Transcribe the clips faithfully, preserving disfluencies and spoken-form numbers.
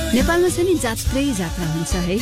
नेपालमा चाहिँ नि जात्रै जात्रा हुन्छ है।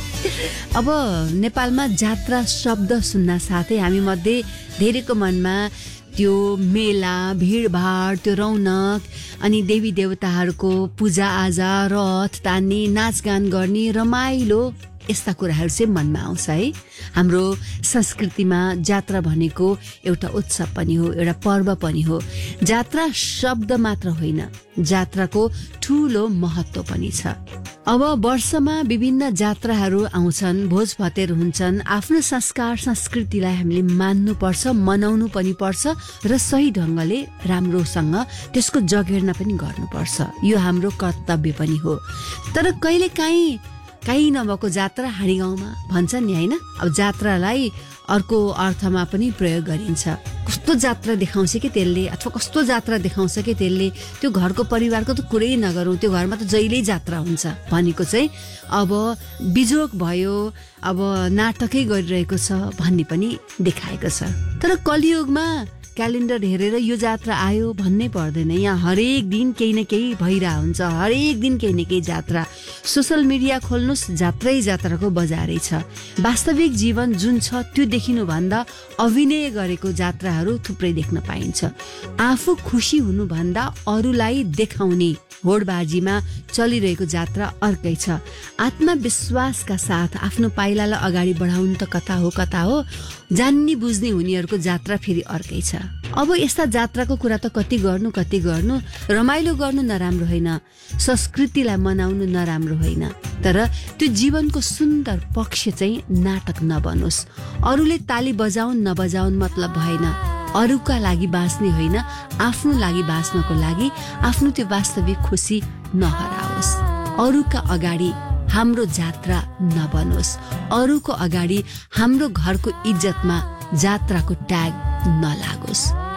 अब नेपालमा जात्रा शब्द सुन्न साथै हामी मध्ये धेरैको मनमा त्यो मेला भिडभाड त्यो रौनक अनि देवी देवताहरूको पूजा आजा रथ तान्ने नाचगान गर्ने रमाइलो यस्ता कुराहरू चाहिँ मनमा आउँछ है। हाम्रो संस्कृतिमा जात्रा भनेको एउटा उत्सव पनि हो, एउटा पर्व पनि हो। जात्रा शब्द मात्र होइन, जात्राको ठूलो महत्त्व पनि छ। अब वर्षमा विभिन्न जात्राहरू आउँछन्, भोज भतेर हुन्छन्। आफ्नो संस्कार संस्कृतिलाई हामीले मान्नु पर्छ, मनाउनु पनि पर्छ र सही ढङ्गले राम्रोसँग त्यसको जगेर्ना पनि गर्नुपर्छ। यो हाम्रो कर्तव्य पनि हो। तर कहिले काहीँ काहीँ नभएको जात्रा हाँडी गाउँमा भन्छन् नि होइन। अब जात्रालाई अर्को अर्थमा पनि प्रयोग गरिन्छ। कस्तो जात्रा देखाउँछ कि त्यसले, अथवा कस्तो जात्रा देखाउँछ कि त्यसले, त्यो घरको परिवारको त कुरै नगरौँ, त्यो घरमा त जहिल्यै जात्रा हुन्छ भनेको चाहिँ अब बिजोग भयो, अब नाटकै गरिरहेको छ भन्ने पनि देखाएको छ। तर कलियुगमा क्यालेन्डर हेरेर यो जात्रा आयो भन्नै पर्दैन। यहाँ हरेक दिन केही न केही भइरहेको हुन्छ, हरेक दिन केही न केही जात्रा। सोसल मिडिया खोल्नुहोस्, जात्रै जात्राको बजारै छ। वास्तविक जीवन जुन छ त्यो देखिनुभन्दा अभिनय गरेको जात्राहरू थुप्रै देख्न पाइन्छ। आफू खुसी हुनुभन्दा अरूलाई देखाउने होडबाजीमा चलिरहेको जात्रा अर्कै छ। आत्मविश्वासका साथ आफ्नो पाइलालाई अगाडि बढाउनु त कता हो कता हो, जान्ने बुझ्ने हुनेहरूको जात्रा फेरि अर्कै छ। अब यस्ता जात्राको कुरा त कति गर्नु कति गर्नु, रमाइलो गर्नु नराम्रो होइन, संस्कृतिलाई मनाउनु नराम्रो होइन। तर त्यो जीवनको सुन्दर पक्ष चाहिँ नाटक नबनोस्। अरूले ताली बजाउन नबजाउन मतलब भएन। अरूका लागि बाँच्ने होइन, आफ्नो लागि बाँच्नको लागि आफ्नो त्यो वास्तविक खुसी नहराओस्। अरूका अगाडि हाम्रो जात्रा नबनोस्। अरूको अगाडि हाम्रो घरको इज्जतमा जात्राको ट्याग नलागोस्।